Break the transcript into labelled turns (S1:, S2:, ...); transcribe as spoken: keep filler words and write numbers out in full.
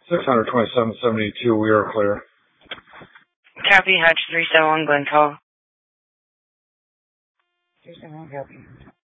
S1: six twenty-seven seventy-two, we are clear.
S2: Copy, Hutch three seven one, Glen call.
S3: three seven one, copy.